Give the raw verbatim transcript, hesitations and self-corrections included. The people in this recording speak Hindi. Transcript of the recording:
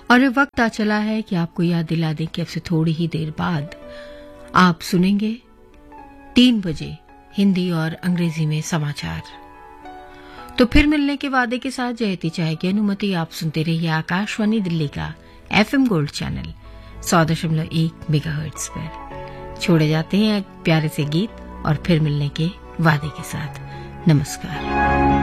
और वक्त आ चला है कि आपको याद दिला दें कि अब से थोड़ी ही देर बाद आप सुनेंगे तीन बजे हिंदी और अंग्रेजी में समाचार। तो फिर मिलने के वादे के साथ जयती चाहे की अनुमति। आप सुनते रहिए आकाशवाणी दिल्ली का एफएम गोल्ड चैनल सौ दशमलव एक मेगाहर्ट्ज पर। छोड़े जाते हैं एक प्यारे से गीत और फिर मिलने के वादे के साथ। नमस्कार।